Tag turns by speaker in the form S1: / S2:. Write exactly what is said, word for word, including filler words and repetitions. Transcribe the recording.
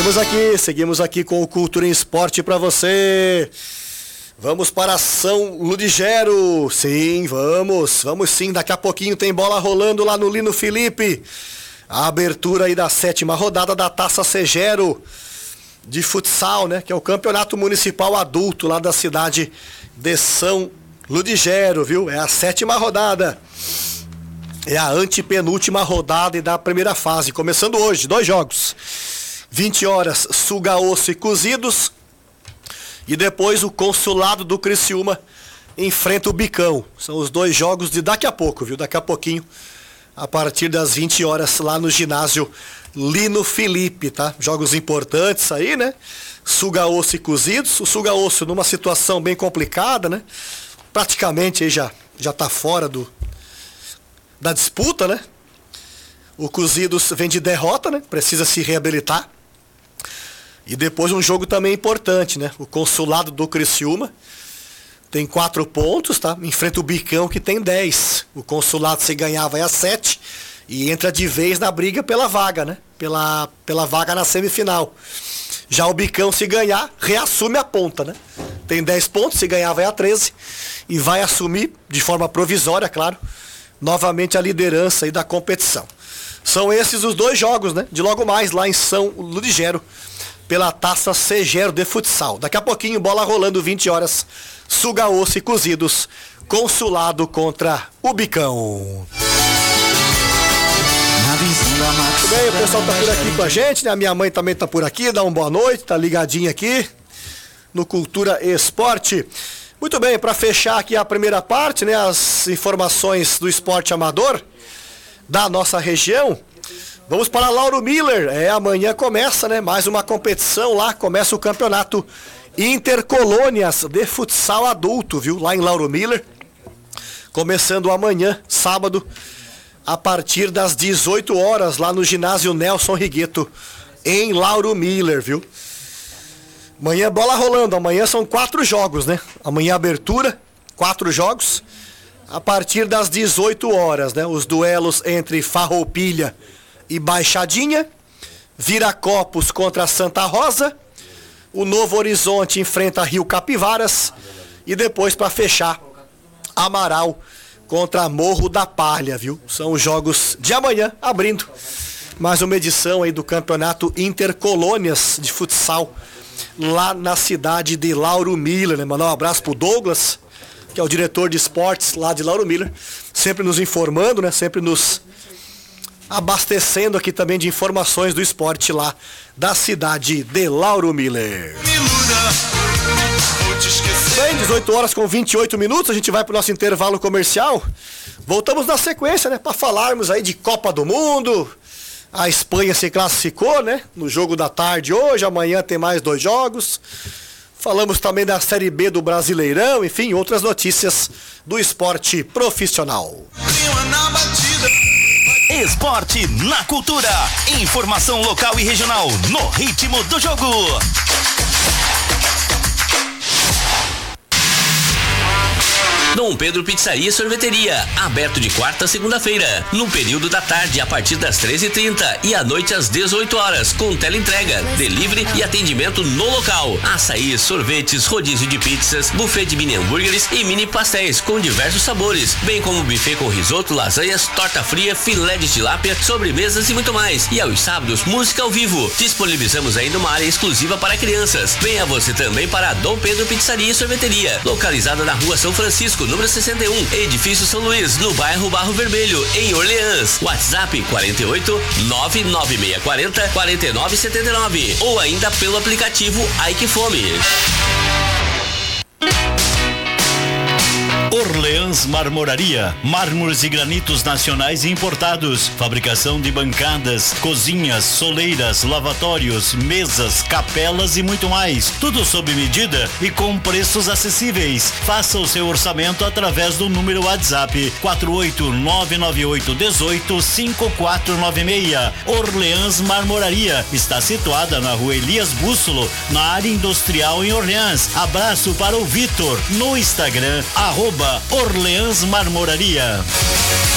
S1: Seguimos aqui, seguimos aqui com o Cultura em Esporte pra você. Vamos para São Ludigero. Sim, vamos, vamos sim. Daqui a pouquinho tem bola rolando lá no Lino Felipe. A abertura aí da sétima rodada da Taça Segero de futsal, né? Que é o campeonato municipal adulto lá da cidade de São Ludigero, viu? É a sétima rodada. É a antepenúltima rodada da primeira fase, começando hoje, dois jogos. vinte horas, Suga-Osso e Cozidos. E depois o Consulado do Criciúma enfrenta o Bicão. São os dois jogos de daqui a pouco, viu? Daqui a pouquinho, a partir das vinte horas, lá no ginásio Lino Felipe, tá? Jogos importantes aí, né? Suga-Osso e Cozidos. O Suga-Osso numa situação bem complicada, né? Praticamente aí já, já tá fora do, da disputa, né? O Cozidos vem de derrota, né? Precisa se reabilitar. E depois um jogo também importante, né? O Consulado do Criciúma tem quatro pontos, tá? Enfrenta o Bicão, que tem dez. O Consulado, se ganhar, vai a sete. E entra de vez na briga pela vaga, né? Pela, pela vaga na semifinal. Já o Bicão, se ganhar, reassume a ponta, né? Tem dez pontos, se ganhar, vai a treze. E vai assumir, de forma provisória, claro, novamente a liderança aí da competição. São esses os dois jogos, né? De logo mais, lá em São Ludigero, pela Taça Segero de futsal. Daqui a pouquinho, bola rolando, vinte horas, Suga-Osso e Cozidos, Consulado contra o Bicão. Muito bem, o pessoal tá por aqui com a gente, né? A minha mãe também tá por aqui, dá uma boa noite, tá ligadinha aqui no Cultura Esporte. Muito bem, para fechar aqui a primeira parte, né? As informações do esporte amador da nossa região. Vamos para Lauro Miller. É, amanhã começa, né? Mais uma competição lá, começa o campeonato Intercolônias de futsal adulto, viu? Lá em Lauro Miller. Começando amanhã, sábado, a partir das dezoito horas, lá no ginásio Nelson Rigueto, em Lauro Miller, viu? Amanhã bola rolando, amanhã são quatro jogos, né? Amanhã abertura, quatro jogos, a partir das dezoito horas, né? Os duelos entre Farroupilha e Baixadinha, Viracopos contra Santa Rosa, o Novo Horizonte enfrenta Rio Capivaras e depois, para fechar, Amaral contra Morro da Palha, viu? São os jogos de amanhã, abrindo mais uma edição aí do campeonato Intercolônias de futsal lá na cidade de Lauro Miller, né? Mandar um abraço pro Douglas, que é o diretor de esportes lá de Lauro Miller, sempre nos informando, né? Sempre nos abastecendo aqui também de informações do esporte lá da cidade de Lauro Miller. Bem, dezoito horas com vinte e oito minutos, a gente vai pro nosso intervalo comercial. Voltamos na sequência, né? Para falarmos aí de Copa do Mundo. A Espanha se classificou, né? No jogo da tarde hoje, amanhã tem mais dois jogos. Falamos também da Série B do Brasileirão, enfim, outras notícias do esporte profissional.
S2: Esporte na cultura. Informação local e regional no ritmo do jogo. Dom Pedro Pizzaria e Sorveteria, aberto de quarta a segunda-feira, no período da tarde a partir das treze e trinta e à noite às dezoito horas, com teleentrega, delivery e atendimento no local. Açaí, sorvetes, rodízio de pizzas, buffet de mini hambúrgueres e mini pastéis com diversos sabores, bem como buffet com risoto, lasanhas, torta fria, filé de tilápia, sobremesas e muito mais. E aos sábados, música ao vivo. Disponibilizamos ainda uma área exclusiva para crianças. Venha você também para a Dom Pedro Pizzaria e Sorveteria, localizada na Rua São Francisco, número sessenta e um, edifício São Luís, no bairro Barro Vermelho, em Orleans. WhatsApp quarenta e oito, nove nove seis quatro zero, quatro nove sete nove ou ainda pelo aplicativo Ai Que Fome.
S3: Orleans Marmoraria, mármores e granitos nacionais e importados, fabricação de bancadas, cozinhas, soleiras, lavatórios, mesas, capelas e muito mais, tudo sob medida e com preços acessíveis. Faça o seu orçamento através do número WhatsApp quatro oito nove nove oito um oito cinco quatro nove seis. Orleans Marmoraria está situada na Rua Elias Bússolo, na área industrial em Orleans. Abraço para o Vitor no Instagram, arroba Orleans Marmoraria.